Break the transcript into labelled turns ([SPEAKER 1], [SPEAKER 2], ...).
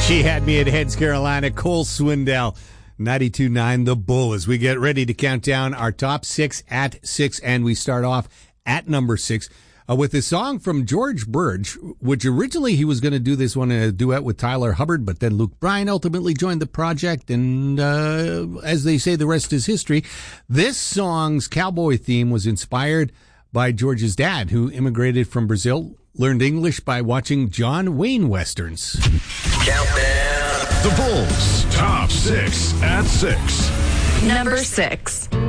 [SPEAKER 1] She had me at Heads, Carolina. Cole Swindell, 92.9 The Bull, as we get ready to count down our top 6 at 6. And we start off at number 6 with a song from George Burge, which originally he was going to do this one in a duet with Tyler Hubbard, but then Luke Bryan ultimately joined the project. And as they say, the rest is history. This song's cowboy theme was inspired by George's dad, who immigrated from Brazil, learned English by watching John Wayne Westerns.
[SPEAKER 2] Countdown.
[SPEAKER 3] The Bulls' top 6 at 6.
[SPEAKER 4] Number 6.